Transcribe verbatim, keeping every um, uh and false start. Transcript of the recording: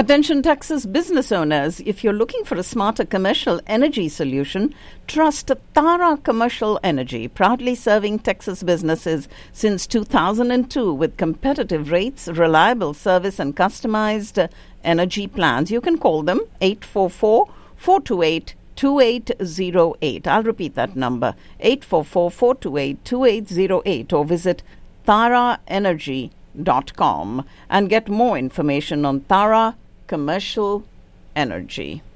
Attention Texas business owners, if you're looking for a smarter commercial energy solution, trust Tara Commercial Energy, proudly serving Texas businesses since two thousand two with competitive rates, reliable service and customized uh, energy plans. You can call them eight four four, four two eight, two eight zero eight. I'll repeat that number, eight four four, four two eight, two eight zero eight, or visit tara energy dot com and get more information on Tara Commercial Energy.